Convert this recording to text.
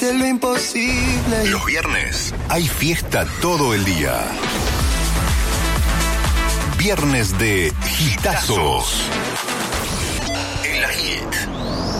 de lo imposible. Los viernes hay fiesta todo el día. Viernes de Hitazos. En la Hit.